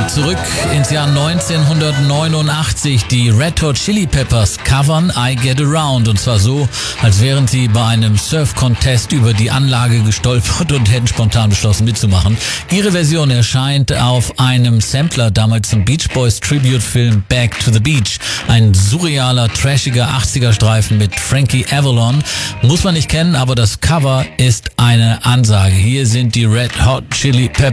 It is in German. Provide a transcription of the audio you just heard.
Zurück ins Jahr 1989. Die Red Hot Chili Peppers covern I Get Around. Und zwar so, als wären sie bei einem Surf-Contest über die Anlage gestolpert und hätten spontan beschlossen mitzumachen. Ihre Version erscheint auf einem Sampler, damals zum Beach Boys Tribute-Film Back to the Beach. Ein surrealer, trashiger 80er-Streifen mit Frankie Avalon. Muss man nicht kennen, aber das Cover ist eine Ansage. Hier sind die Red Hot Chili Peppers.